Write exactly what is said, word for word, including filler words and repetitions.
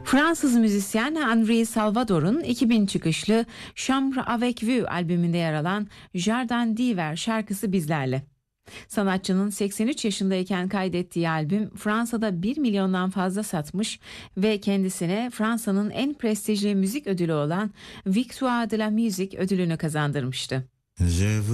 Fransız müzisyen Henri Salvador'un iki bin çıkışlı Chambre avec Vue albümünde yer alan Jardin d'Hiver şarkısı bizlerle. Sanatçının seksen üç yaşındayken kaydettiği albüm Fransa'da bir milyondan fazla satmış ve kendisine Fransa'nın en prestijli müzik ödülü olan Victoire de la Musique ödülünü kazandırmıştı.